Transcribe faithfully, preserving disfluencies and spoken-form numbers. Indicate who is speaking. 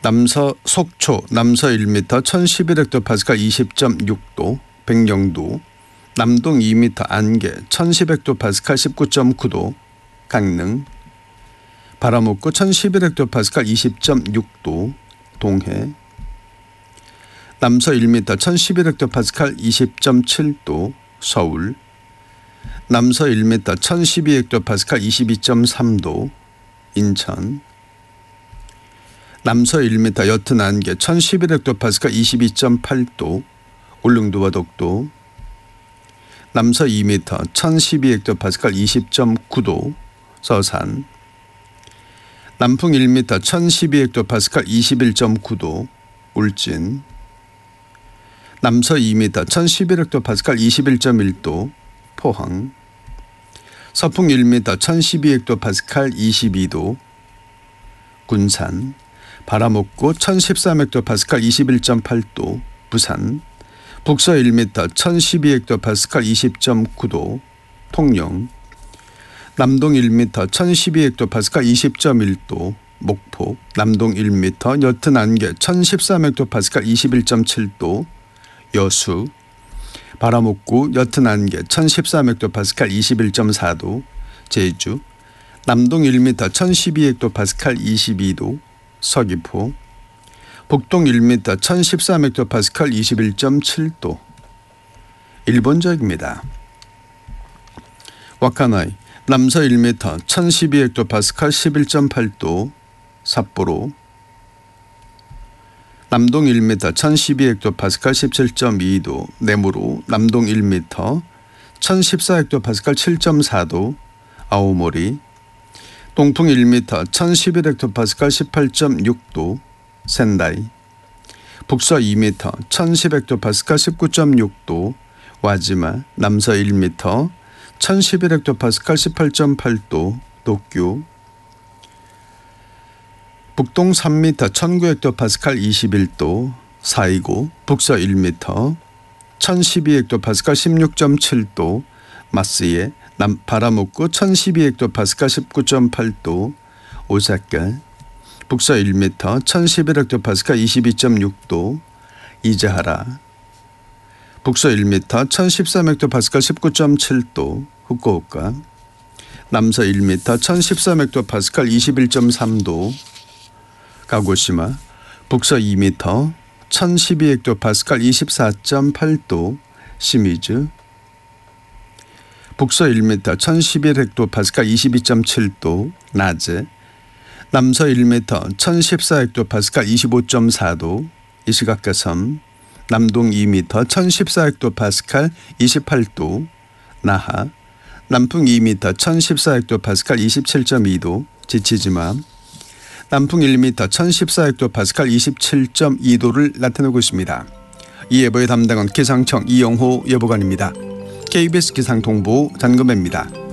Speaker 1: 남서 속초 남서 일 미터 천십일 헥토파스칼 이십 점 육 도 백령도, 남동 이 미터 안개 천십 헥토파스칼 십구 점 구 도 강릉, 바람업고 천십일 헥토파스칼 이십 점 육 도 동해, 남서 일 미터 천십일 헥토파스칼 이십 점 칠 도 서울, 남서 일 미터 천십이 헥토파스칼 이십이 점 삼 도 인천, 남서 일 미터 옅은 안개 천십일 헥토파스칼 이십이 점 팔 도 울릉도와 독도, 남서 이 미터 천십이 헥토파스칼 이십 점 구 도 서산, 남풍 일 미터 천십이 헥토파스칼 이십일 점 구 도 울진, 남서 이 미터 천십일 헥토파스칼 이십일 점 일 도 포항, 서풍 일 미터 천십이 헥토파스칼 이십이 도 군산, 바람업고 천십삼 헥토파스칼 이십일 점 팔 도 부산, 북서 일 미터 천십이 헥토파스칼 이십 점 구 도 통영, 남동 일 미터 천십이 헥토파스칼 이십 점 일 도 목포, 남동 일 미터 옅은 안개 천십삼 헥토파스칼 이십일 점 칠 도 여수, 바람업고 옅은 안개 천십삼 헥토파스칼 이십일 점 사 도 제주, 남동 일 미터 천십이 헥토파스칼 이십이 도 서귀포, 북동 일 미터 천십삼 헥토파스칼 이십일 점 칠 도 일본 지역입니다. 와카나이 남서 일 미터 천십이 헥토파스칼 십일 점 팔 도 삿포로, 남동 일 미터 천십이 헥토파스칼 십칠 점 이 도 내무로, 남동 일 미터 천십사 헥토파스칼 칠 점 사 도 아오모리, 동풍 일 미터 천십일 헥토파스칼 십팔 점 육 도 센다이, 북서 이 미터 천십 헥토파스칼 십구 점 육 도 와지마, 남서 일 미터 천십일 헥토파스칼 십팔 점 팔 도 도쿄, 북동 삼 미터 천구 헥토파스칼 이십일 도 사이고, 북서 일 미터 천십이 헥토파스칼 십육 점 칠 도 마쓰예, 남 바람업고 천십이 헥토파스칼 십구 점 팔 도 오사카, 북서 일 미터 천십일 헥토파스칼 이십이 점 육 도 이즈하라, 북서 일 미터 천십삼 헥토파스칼 십구 점 칠 도 후쿠오카, 남서 일 미터 천십삼 헥토파스칼 이십일 점 삼 도 가고시마, 북서 이 미터 천십이 헥토파스칼 이십사 점 팔 도 시미즈, 북서 일 미터 천십일 헥토파스칼 이십이 점 칠 도 나제, 남서 일 미터 천십사 헥토파스칼 이십오 점 사 도 이시가카섬, 남동 이 미터 천십사 헥토파스칼 이십팔 도 나하, 남풍 이 미터 천십사 헥토파스칼 이십칠 점 이 도 지치지마, 남풍 일 미터 천십사 헥토파스칼 이십칠 점 이 도를 나타내고 있습니다. 이 예보의 담당은 기상청 이영호 예보관입니다. 케이비에스 기상통보 잔금입니다.